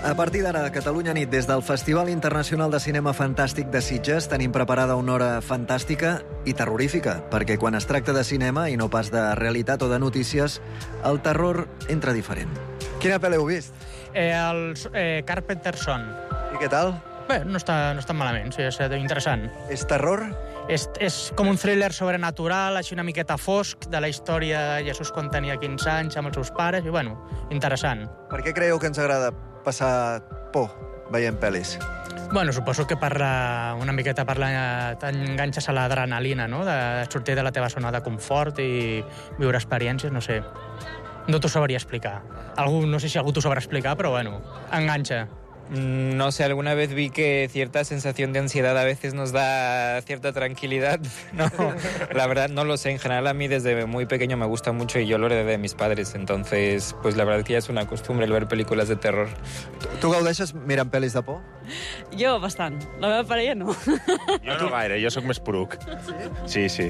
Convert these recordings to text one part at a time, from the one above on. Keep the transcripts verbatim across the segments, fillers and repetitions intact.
A partir d'ara, a Catalunya Nit, des del Festival Internacional de Cinema Fantàstic de Sitges, tenim preparada una hora fantàstica i terrorífica, perquè quan es tracta de cinema i no pas de realitat o de notícies, el terror entra diferent. Quina pel·li heu vist? Eh, el eh, Carpenter Son. I què tal? Bé, no està, no està malament, sí, és interessant. És terror? És, és com un thriller sobrenatural, així una miqueta fosc, de la història de Jesús quan tenia quinze anys amb els seus pares, i bueno, interessant. Per què creieu que ens agrada passar por veient pel·lis? Bueno, suposo que parla una miqueta parla, t'enganxes a l'adrenalina, no?, de sortir de la teva zona de confort i viure experiències, no sé. No t'ho sabria explicar. Algú, no sé si algú t'ho sabrà explicar, però bueno, enganxa. No sé, alguna vez vi que cierta sensación de ansiedad a veces nos da cierta tranquilidad. No, la verdad no lo sé. En general a mí desde muy pequeño me gusta mucho y yo lo heredé de mis padres. Entonces, pues la verdad es que ya es una costumbre el ver películes de terror. Tu gaudeixes mirant pel·lis de por? Jo, bastant. La meva parella no. Jo no gaire, jo sóc més poruc. Sí, sí.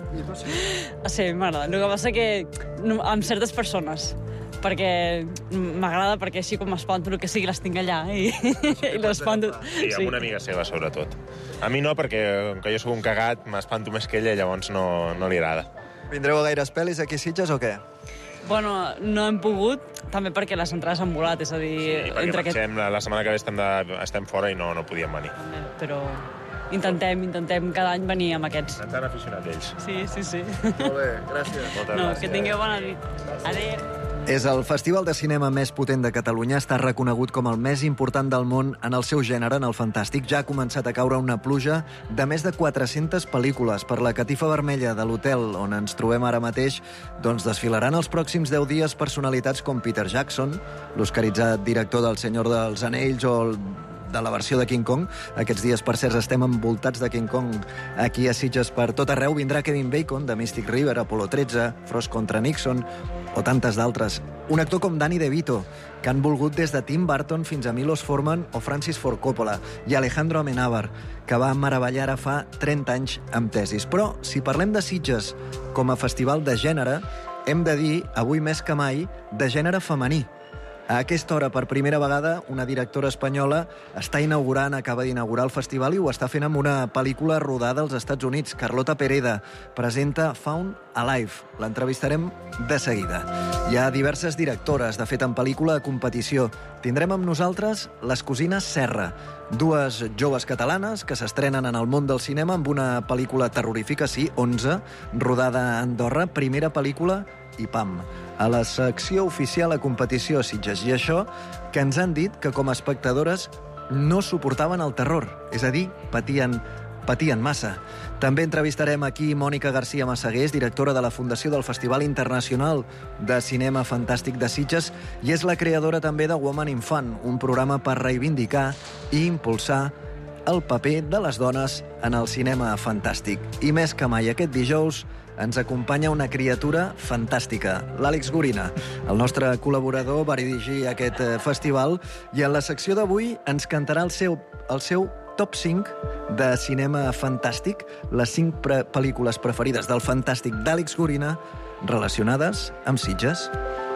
Sí, m'agrada. El que passa que amb certes persones, perquè m'agrada, perquè així com m'espanto el que sigui les tinc allà i, i l'espanto. Sí, amb una amiga seva, sobretot. A mi no, perquè com que jo sóc un cagat, m'espanto més que ella, llavors no, no li agrada. Vindreu a gaires pel·lis aquí a Sitges o què? Bueno, no hem pogut, també perquè les entrades han volat, és a dir... Sí, perquè entre marxem, aquest... la setmana que ve estem, de, estem fora i no, no podíem venir. Però intentem, intentem cada any venir amb aquests. Ens han aficionat ells. Sí, sí, sí. Molt bé, gràcies. Moltes no, gràcies. Que tingueu bona nit. Adéu. És el festival de cinema més potent de Catalunya. Està reconegut com el més important del món en el seu gènere, en el fantàstic. Ja ha començat a caure una pluja de més de quatre-centes pel·lícules. Per la catifa vermella de l'hotel on ens trobem ara mateix, doncs desfilaran els pròxims deu dies personalitats com Peter Jackson, l'oscaritzat director del Senyor dels Anells o el de la versió de King Kong. Aquests dies, per cert, estem envoltats de King Kong aquí a Sitges per tot arreu. Vindrà Kevin Bacon, de Mystic River, Apollo tretze, Frost contra Nixon o tantes d'altres. Un actor com Danny DeVito, que han volgut des de Tim Burton fins a Milos Forman o Francis Ford Coppola, i Alejandro Amenábar, que va meravellar ara fa trenta anys amb tesis. Però, si parlem de Sitges com a festival de gènere, hem de dir, avui més que mai, de gènere femení. A aquesta hora, per primera vegada, una directora espanyola està inaugurant, acaba d'inaugurar el festival i ho està fent amb una pel·lícula rodada als Estats Units. Carlota Pereda presenta Found Alive. L'entrevistarem de seguida. Hi ha diverses directores, de fet, en pel·lícula a competició. Tindrem amb nosaltres les cosines Serra, dues joves catalanes que s'estrenen en el món del cinema amb una pel·lícula terrorífica, sí, onze, rodada a Andorra, primera pel·lícula i pam, a la secció oficial a competició a Sitges. I això que ens han dit que com a espectadores no suportaven el terror, és a dir, patien, patien massa. També entrevistarem aquí Mònica García Massagués, directora de la Fundació del Festival Internacional de Cinema Fantàstic de Sitges, i és la creadora també de Woman in Fun, un programa per reivindicar i impulsar el paper de les dones en el cinema fantàstic. I més que mai aquest dijous ens acompanya una criatura fantàstica, l'Àlex Gorina. El nostre col·laborador va dirigir aquest festival i en la secció d'avui ens cantarà el seu, el seu top cinc de cinema fantàstic, les cinc pre pel·lícules preferides del fantàstic d'Àlex Gorina relacionades amb Sitges.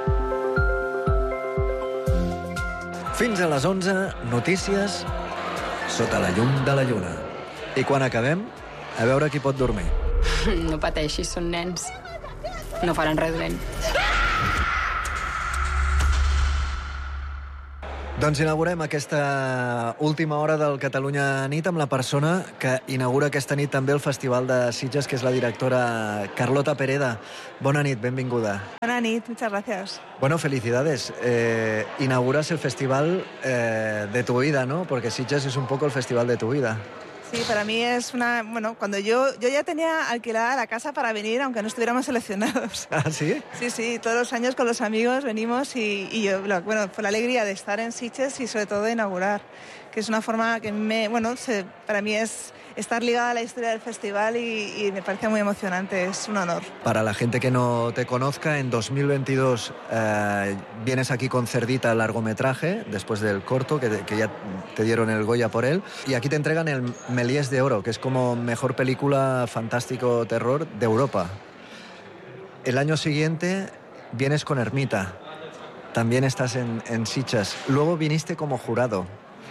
Fins a les onze, notícies sota la llum de la lluna. I quan acabem, a veure qui pot dormir. No pateixis, són nens. No faran res dolent. Doncs inaugurem aquesta última hora del Catalunya Nit amb la persona que inaugura aquesta nit també el Festival de Sitges, que és la directora Carlota Pereda. Bona nit, benvinguda. Bona nit, muchas gracias. Bueno, felicidades. Eh, inauguras el festival eh, de tu vida, ¿no? Porque Sitges es un poco el festival de tu vida. Sí, para mí es una... Bueno, cuando yo, yo ya tenía alquilada la casa para venir, aunque no estuviéramos seleccionados. ¿Ah, sí? Sí, sí, todos los años con los amigos venimos y, y yo, bueno, fue la alegría de estar en Sitges y sobre todo de inaugurar, que es una forma que me, bueno, se, para mí es estar ligada a la historia del festival y, y me parece muy emocionante, es un honor. Para la gente que no te conozca, en dos mil veintidós eh, vienes aquí con Cerdita, largometraje, después del corto, que, que ya te dieron el Goya por él, y aquí te entregan el Méliès de Oro, que es como mejor película fantástico terror de Europa. El año siguiente vienes con Ermita. también estás en, en Sitges. Luego viniste como jurado.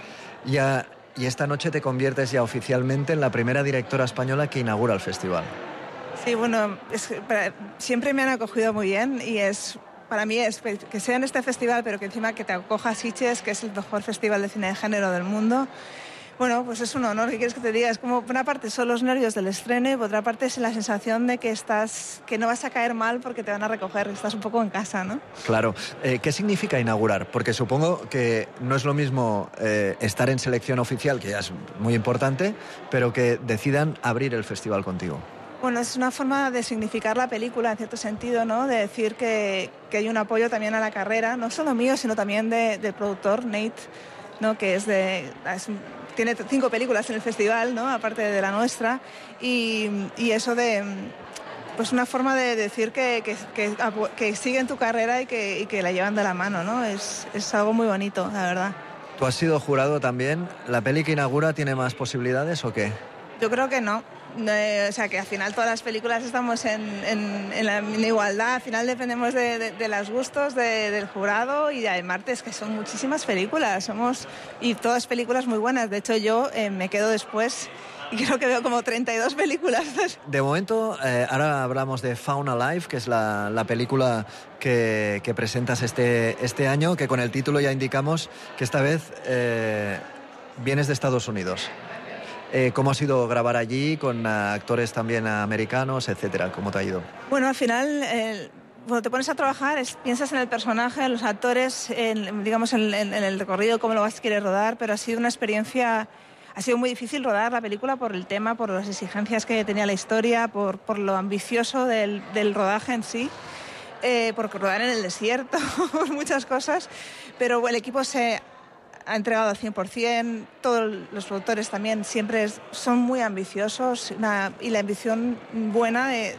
Ya, y esta noche te conviertes ya oficialmente en la primera directora española que inaugura el festival. Sí, bueno, es, para, siempre me han acogido muy bien y es... Para mí es que sea en este festival, pero que encima que te acoja Sitges, que es el mejor festival de cine de género del mundo. Bueno, pues es un honor. ¿Qué quieres que te diga? Es como, por una parte son los nervios del estreno y por otra parte es la sensación de que estás, que no vas a caer mal porque te van a recoger, estás un poco en casa, ¿no? Claro. Eh, ¿Qué significa inaugurar? Porque supongo que no es lo mismo eh, estar en selección oficial, que ya es muy importante, pero que decidan abrir el festival contigo. Bueno, es una forma de significar la película, en cierto sentido, ¿no? De decir que, que hay un apoyo también a la carrera, no solo mío, sino también de, del productor, Nate, ¿no? Que es de... Es, tiene cinco películas en el festival, ¿no? Aparte de la nuestra, y, y eso de... Pues una forma de decir que, que, que, que siguen tu carrera y que, y que la llevan de la mano, ¿no? Es, es algo muy bonito, la verdad. Tú has sido jurado también. ¿La peli que inaugura tiene más posibilidades o qué? Yo creo que no. Eh, o sea, que al final todas las películas estamos en, en, en, la, en igualdad, al final dependemos de, de, de los gustos de, del jurado y además es que son muchísimas películas, somos y todas películas muy buenas. De hecho, yo eh, me quedo después y creo que veo como treinta y dos películas. De momento, eh, ahora hablamos de Fauna Life, que es la, la película que, que presentas este, este año, que con el título ya indicamos que esta vez eh, vienes de Estados Unidos. Eh, ¿Cómo ha sido grabar allí con uh, actores también americanos, etcétera? ¿Cómo te ha ido? Bueno, al final, eh, cuando te pones a trabajar, es, piensas en el personaje, en los actores, en, digamos, en, en, en el recorrido, cómo lo vas a querer rodar, pero ha sido una experiencia... Ha sido muy difícil rodar la película por el tema, por las exigencias que tenía la historia, por, por lo ambicioso del, del rodaje en sí, eh, por rodar en el desierto, por muchas cosas, pero el equipo se... ha entregado al cien por ciento, todos los productores también siempre es, son muy ambiciosos una, y la ambición buena de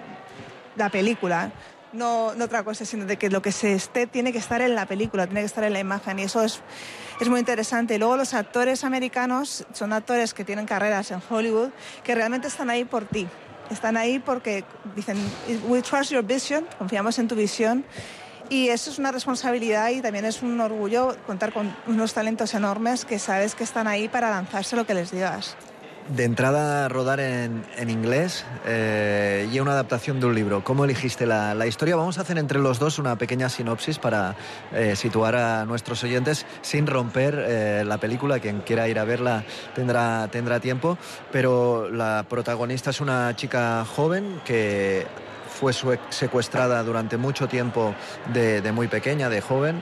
la película, no, no otra cosa, sino de que lo que se esté tiene que estar en la película, tiene que estar en la imagen y eso es, es muy interesante. Y luego los actores americanos son actores que tienen carreras en Hollywood que realmente están ahí por ti, están ahí porque dicen, we trust your vision, confiamos en tu visión. Y eso es una responsabilidad y también es un orgullo contar con unos talentos enormes que sabes que están ahí para lanzarse lo que les digas. De entrada, rodar en, en inglés eh, y una adaptación de un libro. ¿Cómo elegiste la, la historia? Vamos a hacer entre los dos una pequeña sinopsis para eh, situar a nuestros oyentes sin romper eh, la película. Quien quiera ir a verla tendrá, tendrá tiempo. Pero la protagonista es una chica joven que... fue secuestrada durante mucho tiempo de, de muy pequeña, de joven,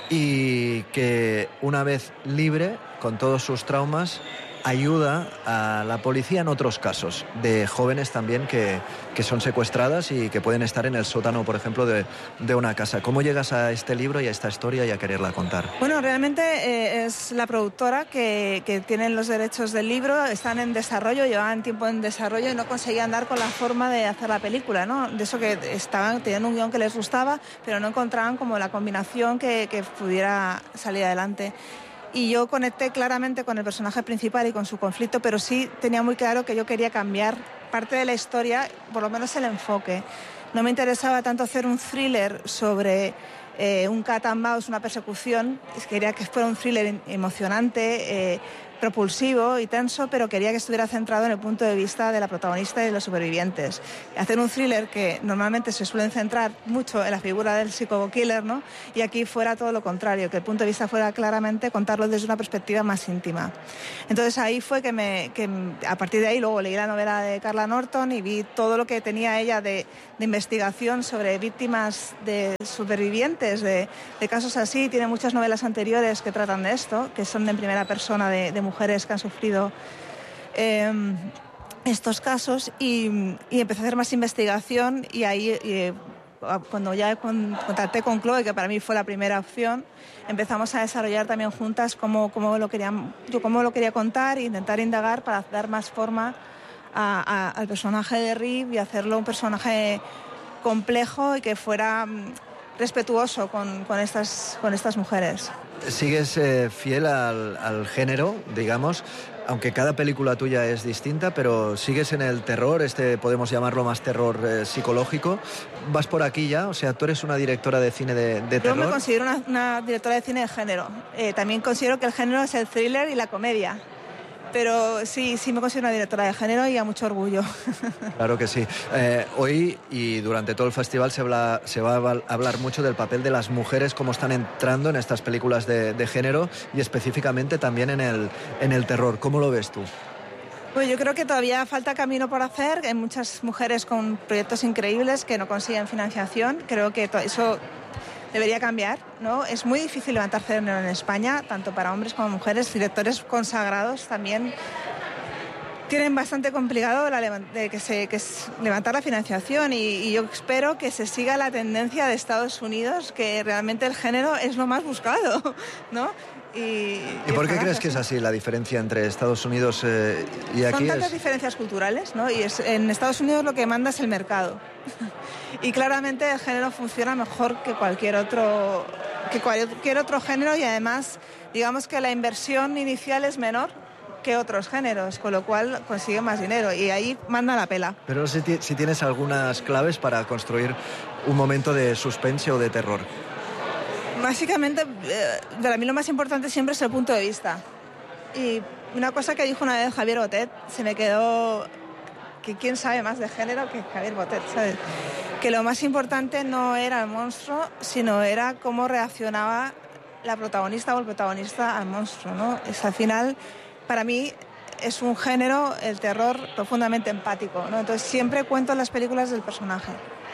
y que una vez libre, con todos sus traumas, ayuda a la policía en otros casos, de jóvenes también que, que son secuestradas y que pueden estar en el sótano, por ejemplo, de, de una casa. ¿Cómo llegas a este libro y a esta historia y a quererla contar? Bueno, realmente eh, es la productora que, que tiene los derechos del libro, están en desarrollo, llevaban tiempo en desarrollo y no conseguían dar con la forma de hacer la película, ¿no? De eso que estaban, tenían un guión que les gustaba, pero no encontraban como la combinación que, que pudiera salir adelante. Y yo conecté claramente con el personaje principal y con su conflicto, pero sí tenía muy claro que yo quería cambiar parte de la historia, por lo menos el enfoque. No me interesaba tanto hacer un thriller sobre eh, un cat and mouse, una persecución. Quería que fuera un thriller emocionante, eh, propulsivo y tenso, pero quería que estuviera centrado en el punto de vista de la protagonista y de los supervivientes. Hacer un thriller que normalmente se suelen centrar mucho en la figura del psico-killer, ¿no? Y aquí fuera todo lo contrario, que el punto de vista fuera claramente contarlo desde una perspectiva más íntima. Entonces ahí fue que, me, que a partir de ahí luego leí la novela de Carla Norton y vi todo lo que tenía ella de, de investigación sobre víctimas de supervivientes de, de casos así. Tiene muchas novelas anteriores que tratan de esto, que son en primera persona de, de mujeres que han sufrido eh, estos casos y, y empecé a hacer más investigación y ahí eh, cuando ya contacté con Chloe, que para mí fue la primera opción, empezamos a desarrollar también juntas cómo, cómo, lo, quería, yo cómo lo quería contar e intentar indagar para dar más forma a, a, al personaje de Rip y hacerlo un personaje complejo y que fuera respetuoso con, con, estas, con estas mujeres. Sigues eh, fiel al, al género, digamos. aunque cada película tuya es distinta, pero sigues en el terror, este podemos llamarlo más terror eh, psicológico. ¿Vas por aquí ya? O sea, tú eres una directora de cine de, de terror. Yo me considero una, una directora de cine de género. Eh, también considero que el género es el thriller y la comedia. Pero sí, sí me considero una directora de género y a mucho orgullo. Claro que sí. Eh, hoy y durante todo el festival se, habla, se va a hablar mucho del papel de las mujeres, cómo están entrando en estas películas de, de género y específicamente también en el, en el terror. ¿Cómo lo ves tú? Pues yo creo que todavía falta camino por hacer. Hay muchas mujeres con proyectos increíbles que no consiguen financiación. Creo que eso debería cambiar, ¿no? Es muy difícil levantar género en España, tanto para hombres como mujeres. Directores consagrados también tienen bastante complicado la de que se, que es levantar la financiación y, y yo espero que se siga la tendencia de Estados Unidos, que realmente el género es lo más buscado, ¿no? Y, ¿Y, ¿Y por qué crees que es así la diferencia entre Estados Unidos eh, y aquí? Son tantas es... diferencias culturales, ¿no? Y es, en Estados Unidos lo que manda es el mercado. Y claramente el género funciona mejor que cualquier otro, que cualquier otro género y además, digamos que la inversión inicial es menor que otros géneros, con lo cual consigue más dinero y ahí manda la pela. Pero no sé si, si tienes algunas claves para construir un momento de suspense o de terror. Básicamente, eh, para mí lo más importante siempre es el punto de vista. Y una cosa que dijo una vez Javier Botet, se me quedó, que quién sabe más de género que Javier Botet, ¿sabes? Que lo más importante no era el monstruo, sino era cómo reaccionaba la protagonista o el protagonista al monstruo, ¿no? Es, al final, para mí, es un género, el terror, profundamente empático, ¿no? Entonces siempre cuento las películas del personaje.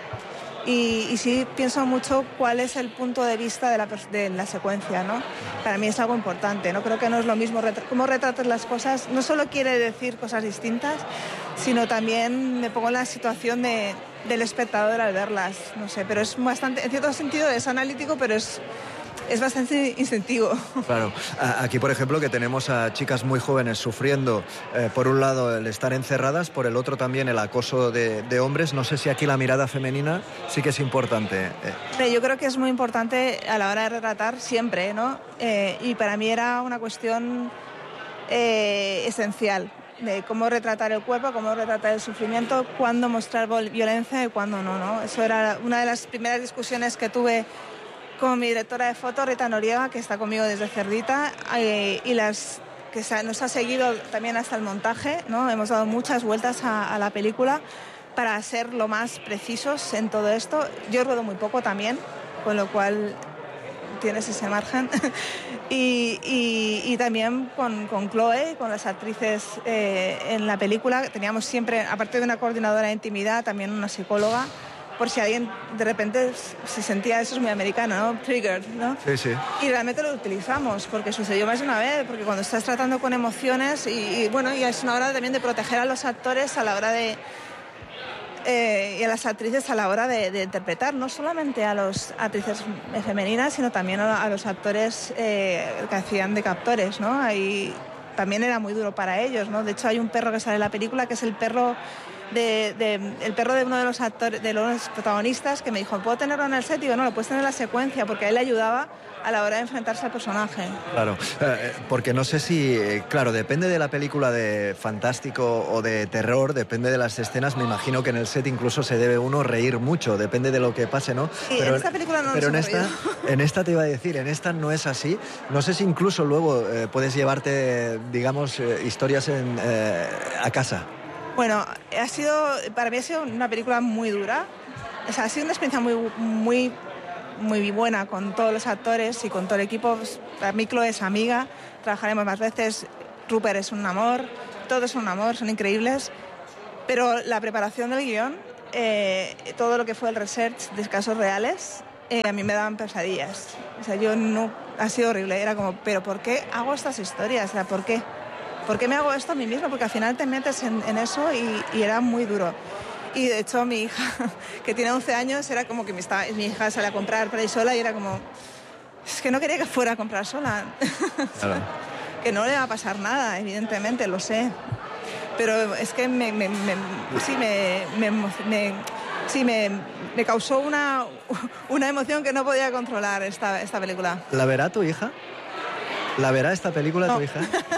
Y, y sí pienso mucho cuál es el punto de vista de la, de la secuencia, ¿no? Para mí es algo importante, ¿no? Creo que no es lo mismo retra- cómo retratas las cosas, no solo quiere decir cosas distintas, sino también me pongo en la situación de, del espectador al verlas, no sé, pero es bastante, en cierto sentido es analítico, pero es, es bastante instintivo. Claro, aquí por ejemplo que tenemos a chicas muy jóvenes sufriendo, eh, por un lado el estar encerradas, por el otro también el acoso de, de hombres. No sé si aquí la mirada femenina sí que es importante. Eh. Yo creo que es muy importante a la hora de retratar siempre, ¿no? Eh, y para mí era una cuestión eh, esencial de cómo retratar el cuerpo, cómo retratar el sufrimiento, cuándo mostrar violencia y cuándo no, ¿no? Eso era una de las primeras discusiones que tuve con mi directora de foto, Rita Noriega, que está conmigo desde Cerdita, eh, y las que se, nos ha seguido también hasta el montaje, ¿no? Hemos dado muchas vueltas a, a la película para ser lo más precisos en todo esto. Yo ruedo muy poco también, con lo cual tienes ese margen. y, y, y también con, con Chloe, con las actrices eh, en la película, teníamos siempre, aparte de una coordinadora de intimidad, también una psicóloga, por si alguien de repente se sentía, eso es muy americano, ¿no? Triggered, ¿no? Sí, sí. Y realmente lo utilizamos, porque sucedió más de una vez, porque cuando estás tratando con emociones, y, y bueno, y es una hora también de proteger a los actores a la hora de... Eh, y a las actrices a la hora de, de interpretar, no solamente a las actrices femeninas, sino también a, a los actores eh, que hacían de captores, ¿no? Ahí también era muy duro para ellos, ¿no? De hecho, hay un perro que sale en la película, que es el perro... De, de, el perro de uno de los actores, de los protagonistas, que me dijo, ¿puedo tenerlo en el set? Y digo, no, lo puedes tener en la secuencia, porque a él le ayudaba a la hora de enfrentarse al personaje. Claro, eh, porque no sé si, eh, claro, depende de la película de fantástico o de terror, depende de las escenas, me imagino que en el set incluso se debe uno reír mucho, depende de lo que pase, ¿no? Sí, pero en esta película no pero nos en hemos esta, reído. en esta te iba a decir, en esta no es así. No sé si incluso luego eh, puedes llevarte, digamos, eh, historias en, eh, a casa. Bueno, ha sido, para mí ha sido una película muy dura. O sea, ha sido una experiencia muy, muy, muy buena con todos los actores y con todo el equipo. Para mí Chloe es amiga, trabajaremos más veces. Rupert es un amor, todos son un amor, son increíbles. Pero la preparación del guión, eh, todo lo que fue el research de casos reales, eh, a mí me daban pesadillas. O sea, yo no, ha sido horrible. Era como, ¿pero por qué hago estas historias? O sea, ¿por qué? ¿Por qué me hago esto a mí misma? Porque al final te metes en, en eso y, y era muy duro. Y de hecho mi hija, que tiene once años, era como que me estaba, mi hija sale a comprar para ir sola y era como, es que no quería que fuera a comprar sola. Claro. Que no le va a pasar nada, evidentemente, lo sé. Pero es que me, me, me, sí, me, me, me, sí, me, me causó una, una emoción que no podía controlar esta, esta película. ¿La verá tu hija? ¿La verá esta película no. tu hija?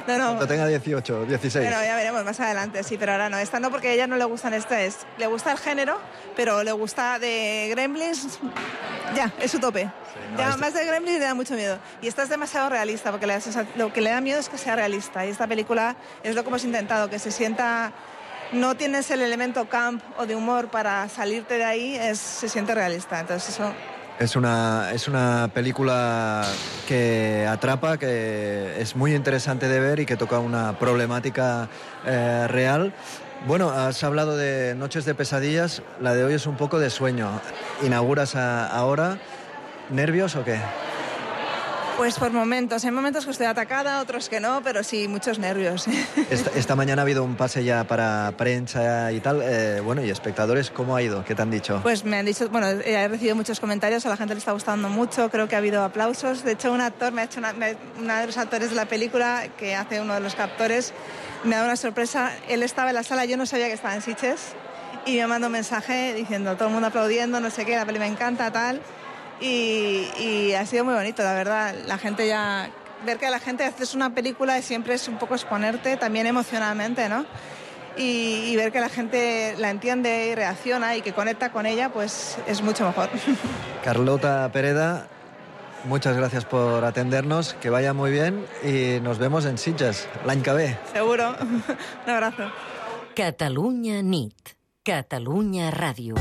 No, no. Cuando tenga dieciocho, dieciséis. Bueno, ya veremos más adelante, sí, pero ahora no. Esta no, porque a ella no le gustan estas. Le gusta el género, pero le gusta de Gremlins. Ya, es su tope. Sí, no, ya, esta... Más de Gremlins le da mucho miedo. Y esta es demasiado realista, porque le, lo que le da miedo es que sea realista. Y esta película es lo que hemos intentado, que se sienta... No tienes el elemento camp o de humor para salirte de ahí, es, se siente realista. Entonces eso... Es una, es una película que atrapa, que es muy interesante de ver y que toca una problemática eh, real. Bueno, has hablado de Noches de Pesadillas, la de hoy es un poco de sueño. ¿Inauguras a, ahora? ¿Nervios o qué? Pues por momentos. Hay momentos que estoy atacada, otros que no, pero sí, muchos nervios. Esta, esta mañana ha habido un pase ya para prensa y tal. Eh, bueno, y espectadores, ¿cómo ha ido? ¿Qué te han dicho? Pues me han dicho, bueno, he recibido muchos comentarios, a la gente le está gustando mucho, creo que ha habido aplausos. De hecho, un actor me ha hecho, una, me, uno de los actores de la película, que hace uno de los captores, me ha dado una sorpresa. Él estaba en la sala, yo no sabía que estaba en Sitges, y me mandó un mensaje diciendo, todo el mundo aplaudiendo, no sé qué, la peli me encanta, tal. Y, y ha sido muy bonito, la verdad. La gente ya... Ver que la gente haces una película siempre es un poco exponerte, también emocionalmente, ¿no? Y, y ver que la gente la entiende y reacciona y que conecta con ella, pues es mucho mejor. Carlota Pereda, muchas gracias por atendernos, que vaya muy bien y nos vemos en Sitges l'any que ve. Seguro. Un abrazo. Catalunya nit. Catalunya Ràdio.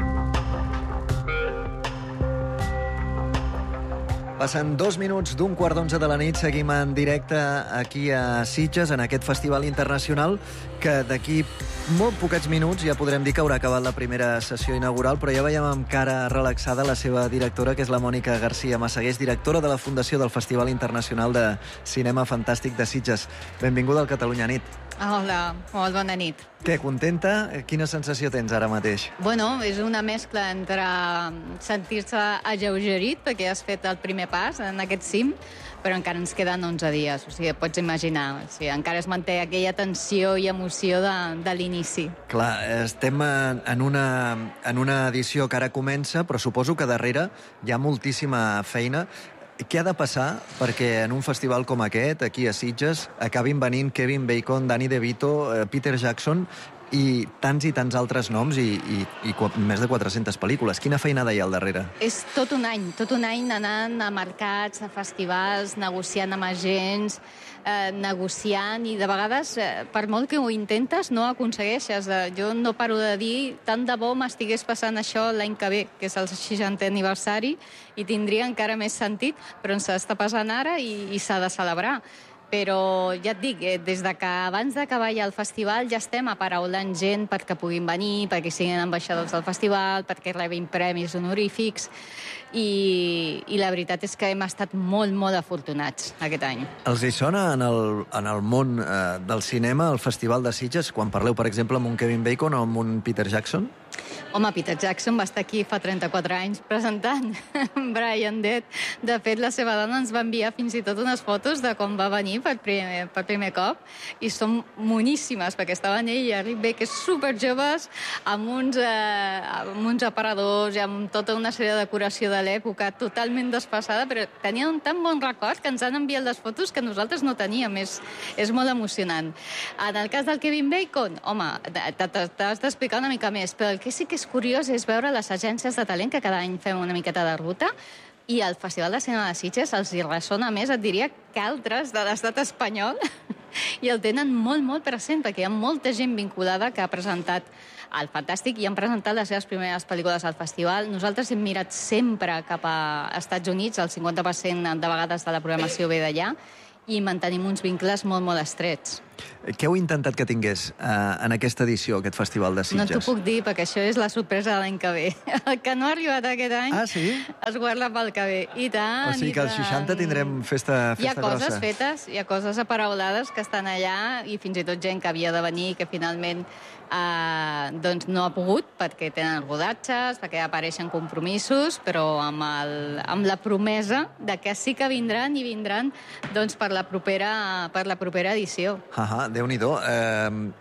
Passen dos minuts d'un quart d'onze de la nit. Seguim en directe aquí a Sitges, en aquest festival internacional, que d'aquí molt poquets minuts ja podrem dir que haurà acabat la primera sessió inaugural, però ja veiem amb cara relaxada la seva directora, que és la Mònica García Massagués, directora de la Fundació del Festival Internacional de Cinema Fantàstic de Sitges. Benvinguda al Catalunya Nit. Hola, molt bona nit. Què, contenta? Quina sensació tens ara mateix? Bueno, és una mescla entre sentir-se alleugerit, perquè has fet el primer pas en aquest cim, però encara ens queden onze dies, o sigui, pots imaginar, o sigui, encara es manté aquella tensió i emoció de, de l'inici. Clar, estem en una, en una edició que ara comença, però suposo que darrere hi ha moltíssima feina. Què ha de passar perquè en un festival com aquest, aquí a Sitges, acabin venint Kevin Bacon, Danny DeVito, Peter Jackson i tants i tants altres noms i, i, i més de quatre-centes pel·lícules? Quina feinada hi ha al darrere? És tot un any, tot un any anant a mercats, a festivals, negociant amb agents, eh, negociant, i de vegades, eh, per molt que ho intentes, no aconsegueixes. Eh, jo no paro de dir, tant de bo m'estigués passant això l'any que ve, que és el seixantè aniversari, i tindria encara més sentit, però ens està passant ara i, i s'ha de celebrar. Però ja et dic, des de que abans d'acabar ja el festival ja estem aparaulant gent perquè puguin venir, perquè siguin ambaixadors del festival, perquè rebin premis honorífics, i, i la veritat és que hem estat molt, molt afortunats aquest any. Els hi sona en el, en el món eh, del cinema, el Festival de Sitges, quan parleu, per exemple, amb un Kevin Bacon o amb un Peter Jackson? Home, Peter Jackson va estar aquí fa trenta-quatre anys presentant Brian Dead. De fet, la seva dona ens va enviar fins i tot unes fotos de com va venir per primer, per primer cop, i són moníssimes, perquè estaven ell i Rick Beck superjoves, amb uns, eh, amb uns aparadors i amb tota una sèrie de decoració de l'època totalment desfasada, però tenien un tan bon record que ens han enviat les fotos que nosaltres no teníem. És, és molt emocionant. En el cas del Kevin Bacon, home, t'has d'explicar una mica més, però el que sí que és curiós és veure les agències de talent, que cada any fem una miqueta de ruta, i el Festival de Cinema de Sitges els hi ressona més, et diria, que altres de l'estat espanyol, i el tenen molt, molt present, perquè hi ha molta gent vinculada que ha presentat el Fantàstic i han presentat les seves primeres pel·lícules al festival. Nosaltres hem mirat sempre cap a Estats Units, el cinquanta per cent de vegades de la programació ve d'allà, i mantenim uns vincles molt, molt estrets. Què heu intentat que tingués eh, en aquesta edició, aquest Festival de Sitges? No t'ho puc dir, perquè això és la sorpresa de l'any que ve. El que no ha arribat aquest any ah, sí? es guarda pel que ve. I tant, o sigui que al seixanta tindrem festa, festa grossa. Hi ha coses grossa. fetes, hi ha coses aparaulades que estan allà, i fins i tot gent que havia de venir, que finalment eh, doncs no ha pogut, perquè tenen rodatges, perquè apareixen compromisos, però amb, el, amb la promesa de que sí que vindran, i vindran doncs, per, la propera, per la propera edició. Ah, Déu-n'hi-do. Eh,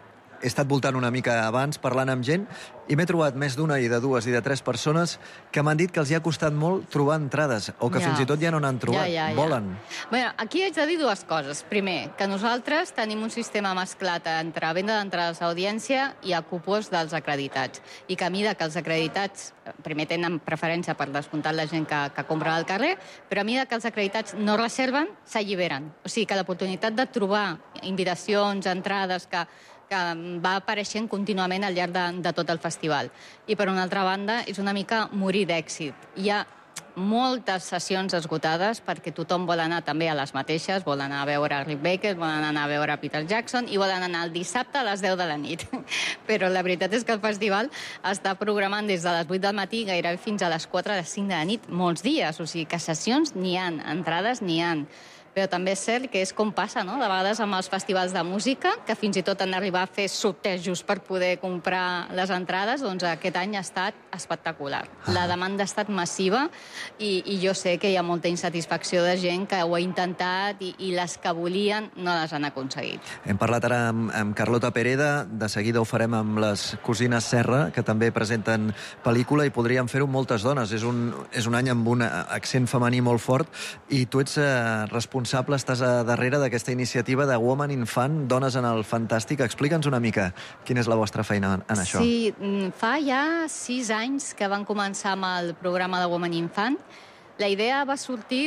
he estat voltant una mica abans, parlant amb gent, i m'he trobat més d'una i de dues i de tres persones que m'han dit que els hi ha costat molt trobar entrades, o que Ja. fins i tot ja no n'han trobat, Ja, ja, ja. volen. Bé, aquí haig de dir dues coses. Primer, que nosaltres tenim un sistema mesclat entre venda d'entrades a audiència i a cupons dels acreditats. I que a mida que els acreditats, primer tenen preferència per descomptar la gent que, que compra al carrer, però a mida que els acreditats no reserven, s'alliberen. O sigui que l'oportunitat de trobar invitacions, entrades, que que va apareixent contínuament al llarg de, de tot el festival. I per una altra banda, és una mica morir d'èxit. Hi ha moltes sessions esgotades perquè tothom vol anar també a les mateixes, vol anar a veure Rick Baker, vol anar a veure Peter Jackson i volen anar el dissabte a les deu de la nit. Però la veritat és que el festival està programant des de les vuit del matí gairebé fins a les quatre, a les cinc de la nit, molts dies. O sigui que sessions n'hi ha, entrades n'hi ha. Però també és cert que és com passa, no? De vegades amb els festivals de música, que fins i tot han d'arribar a fer sortejos per poder comprar les entrades, doncs aquest any ha estat espectacular. La demanda ha estat massiva i, i jo sé que hi ha molta insatisfacció de gent que ho ha intentat i, i les que volien no les han aconseguit. Hem parlat ara amb, amb Carlota Pereda, de seguida ho farem amb les cosines Serra, que també presenten pel·lícula, i podríem fer-ho amb moltes dones. És un, és un any amb un accent femení molt fort, i tu ets eh, responsable responsable, estàs a darrere d'aquesta iniciativa de Woman in Fan, Dones en el Fantàstic. Explica'ns una mica quina és la vostra feina en això. Sí, fa ja sis anys que van començar amb el programa de Woman in Fan. La idea va sortir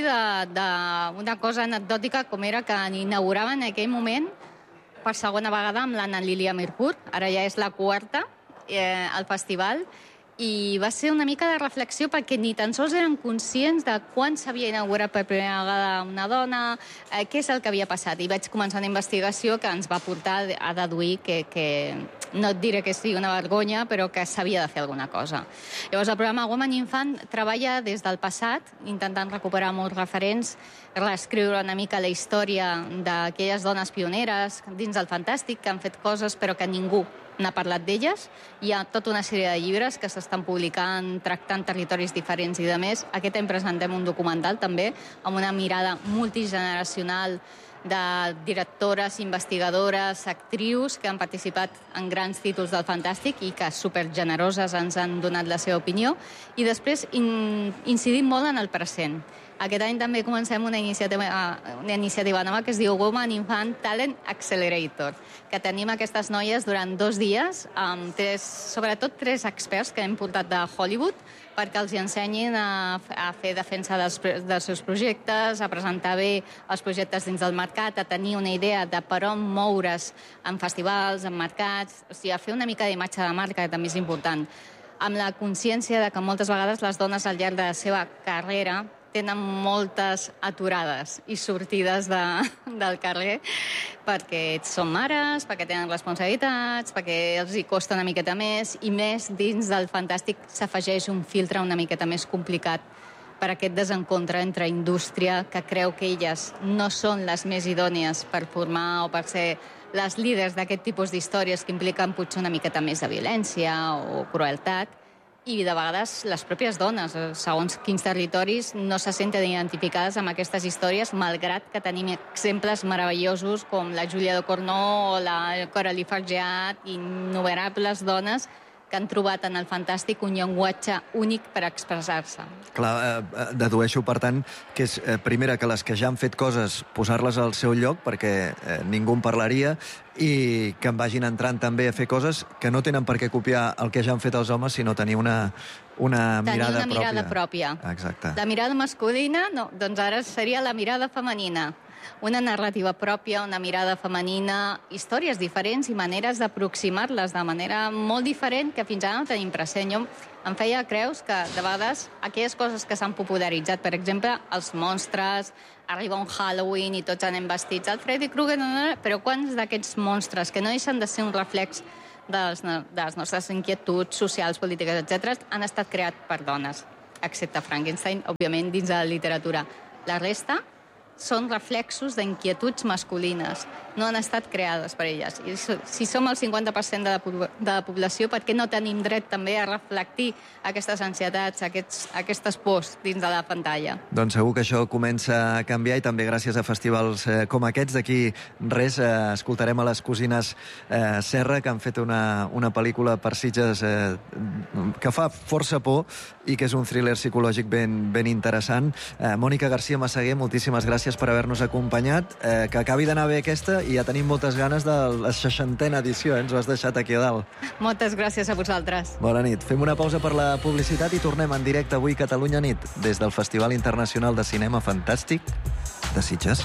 d'una cosa anecdòtica, com era que inauguraven en aquell moment per segona vegada amb l'Anna Lília Mirpur, ara ja és la quarta, eh, al festival, i va ser una mica de reflexió perquè ni tan sols eren conscients de quan s'havia inaugurat per primera vegada una dona, eh, què és el que havia passat. I vaig començar una investigació que ens va portar a deduir que, que no et diré que sigui una vergonya, però que s'havia de fer alguna cosa. Llavors, el programa Woman in Fan treballa des del passat, intentant recuperar molts referents, reescriure una mica la història d'aquelles dones pioneres dins del fantàstic que han fet coses però que ningú n'ha parlat d'elles. Hi ha tota una sèrie de llibres que s'estan publicant, tractant territoris diferents i de més. Aquest any presentem un documental també, amb una mirada multigeneracional de directores, investigadores, actrius que han participat en grans títols del Fantàstic i que supergeneroses ens han donat la seva opinió. I després in, incidim molt en el present. Aquest any també comencem una iniciativa, una iniciativa nova que es diu Woman in Fan Talent Accelerator, que tenim aquestes noies durant dos dies, amb tres, sobretot tres experts que hem portat de Hollywood, perquè els ensenyin a, a fer defensa dels, dels seus projectes, a presentar bé els projectes dins del mercat, a tenir una idea de per on moure's en festivals, en mercats, o sigui, a fer una mica d'imatge de marca, que també és important, amb la consciència de que moltes vegades les dones al llarg de la seva carrera tenen moltes aturades i sortides de, del carrer perquè són mares, perquè tenen responsabilitats, perquè els hi costa una miqueta més, i més dins del Fantàstic s'afegeix un filtre una miqueta més complicat per aquest desencontre entre indústria, que creu que elles no són les més idònies per formar o per ser les líders d'aquest tipus d'històries que impliquen potser una miqueta més de violència o crueltat, i de vegades les pròpies dones, segons quins territoris, no se senten identificades amb aquestes històries, malgrat que tenim exemples meravellosos com la Júlia de Cornó o la Coralie Fargeat, innumerables dones que han trobat en el Fantàstic un llenguatge únic per expressar-se. Clar, eh, dedueixo, per tant, que és, eh, primera, que les que ja han fet coses, posar-les al seu lloc, perquè eh, ningú en parlaria, i que en vagin entrant també a fer coses que no tenen per què copiar el que ja han fet els homes, sinó tenir una, una tenir mirada una mirada pròpia. pròpia. Exacte. La mirada masculina, no, doncs ara seria la mirada femenina. Una narrativa pròpia, una mirada femenina, històries diferents i maneres d'aproximar-les de manera molt diferent que fins ara no tenim present. Jo em feia creus que, de vegades, aquelles coses que s'han popularitzat, per exemple, els monstres, arriba un Halloween i tots anem vestits al Freddy Krueger, però quants d'aquests monstres, que no deixen de ser un reflex de les, de les nostres inquietuds socials, polítiques, etcètera, han estat creats per dones, excepte Frankenstein, òbviament, dins de la literatura. La resta són reflexos d'inquietuds masculines, no han estat creades per elles. I si som el cinquanta per cent de la, de la població, per què no tenim dret també a reflectir aquestes ansietats, aquests, aquestes pors dins de la pantalla? Doncs segur que això comença a canviar i també gràcies a festivals eh, com aquests. D'aquí res, eh, escoltarem a les cosines eh, Serra, que han fet una, una pel·lícula per Sitges eh, que fa força por i que és un thriller psicològic ben, ben interessant. Eh, Mònica García Massaguer, moltíssimes gràcies per haver-nos acompanyat. Eh, que acabi d'anar bé aquesta i ja tenim moltes ganes de la seixantena edició, eh? Ens ho has deixat aquí a dalt. Moltes gràcies a vosaltres. Bona nit. Fem una pausa per la publicitat i tornem en directe avui Catalunya Nit, des del Festival Internacional de Cinema Fantàstic de Sitges.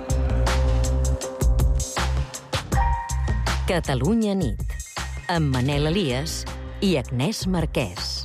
Catalunya Nit, amb Manel Elias i Agnès Marquès.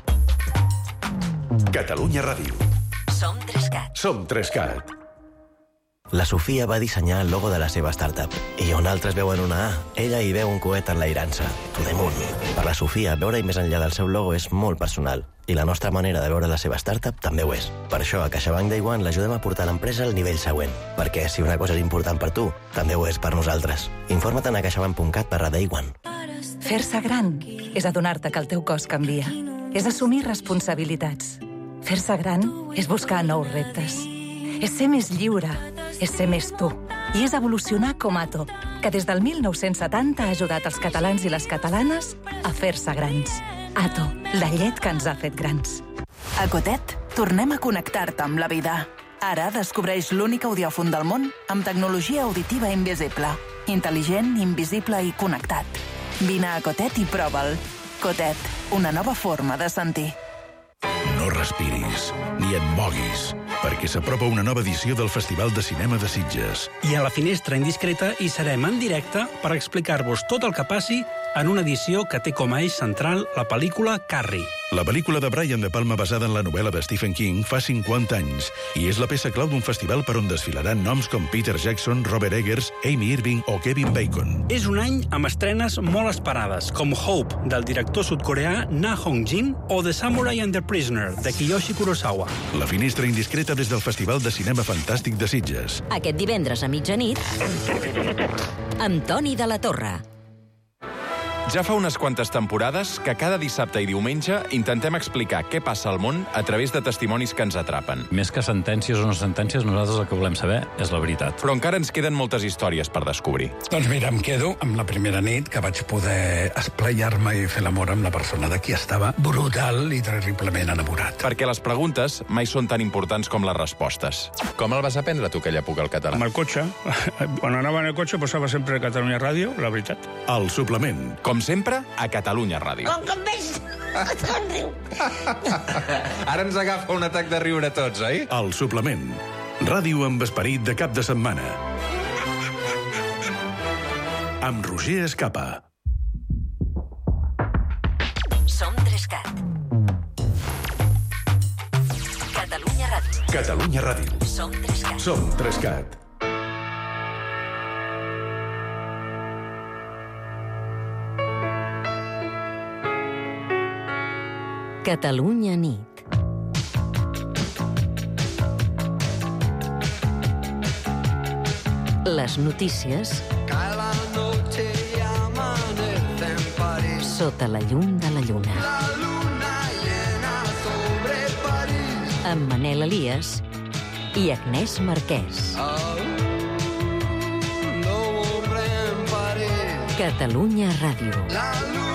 Catalunya Ràdio. Som Trescat. Som Trescat. La Sofia va dissenyar el logo de la seva startup i on altres veuen una A, ella hi veu un coet enlairant-se, to the moon. Per la Sofia, veure-hi més enllà del seu logo és molt personal i la nostra manera de veure la seva startup també ho és. Per això, a CaixaBank Day One l'ajudem a portar l'empresa al nivell següent, perquè si una cosa és important per tu, també ho és per nosaltres. Informa't a caixabank punt cat barra day one. Fer-se gran és adonar-te que el teu cos canvia. És assumir responsabilitats. Fer-se gran és buscar nous reptes. És ser més lliure, és ser més tu. I és evolucionar com Ato, que des del mil nou-cents setanta ha ajudat els catalans i les catalanes a fer-se grans. Ato, la llet que ens ha fet grans. A Cotet, tornem a connectar-te amb la vida. Ara descobreix l'únic audiòfon del món amb tecnologia auditiva invisible. Intel·ligent, invisible i connectat. Vine a Cotet i prova'l. Cotet, una nova forma de sentir. No respiris, ni et moguis, perquè s'apropa una nova edició del Festival de Cinema de Sitges. I a la Finestra Indiscreta hi serem en directe per explicar-vos tot el que passi en una edició que té com a eix central la pel·lícula Carrie. La pel·lícula de Brian De Palma basada en la novel·la de Stephen King fa cinquanta anys i és la peça clau d'un festival per on desfilaran noms com Peter Jackson, Robert Eggers, Amy Irving o Kevin Bacon. És un any amb estrenes molt esperades, com Hope, del director sud-coreà Na Hong-jin, o The Samurai and the Prisoner, de Kiyoshi Kurosawa. La Finestra Indiscreta des del Festival de Cinema Fantàstic de Sitges. Aquest divendres a mitjanit, amb Toni de la Torre. Ja fa unes quantes temporades que cada dissabte i diumenge intentem explicar què passa al món a través de testimonis que ens atrapen. Més que sentències o no sentències, nosaltres el que volem saber és la veritat. Però encara ens queden moltes històries per descobrir. Doncs mira, em quedo amb la primera nit que vaig poder esplayar-me i fer l'amor amb la persona de qui estava brutal i terriblement enamorat. Perquè les preguntes mai són tan importants com les respostes. Com el vas aprendre tu, aquella època, al català? Amb el cotxe. Quan anava en el cotxe posava sempre Catalunya Ràdio, la veritat. El suplement. Com sempre, a Catalunya Ràdio. Com que em veig, em riu. Ara ens agafa un atac de riure tots, oi? El suplement. Ràdio amb esperit de cap de setmana. Amb Roger Escapa. Som Trescat. Catalunya Ràdio. Catalunya Ràdio. Som Trescat. Som Trescat. Catalunya Nit. Les notícies sota la llum de la lluna. Amb Manel Elias i Agnès Marquès. Catalunya Ràdio.